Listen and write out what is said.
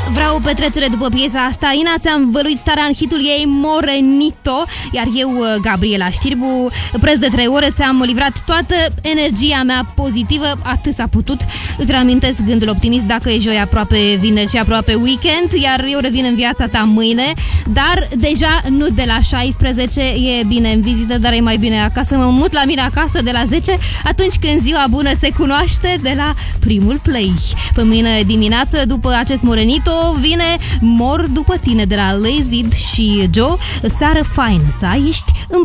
Vreau petrecere după piesa asta. Ina, ți-am văluit starea în hitul ei Morenito. Iar eu, Gabriela Știrbu, preț de 3 ore, ți-am livrat toată energia mea pozitivă. Atât s-a putut. Îți reamintesc gândul optimist: dacă e joi aproape vineri și aproape weekend, iar eu revin în viața ta mâine. Dar deja nu de la 16, e bine în vizită, dar e mai bine acasă. Mă mut la mine acasă de la 10, atunci când ziua bună se cunoaște de la primul play. Pe mâine dimineață, după acest Morenito, vine Mor după tine de la Lazid și Joe. Seară faină să ai, ești îmbrăcat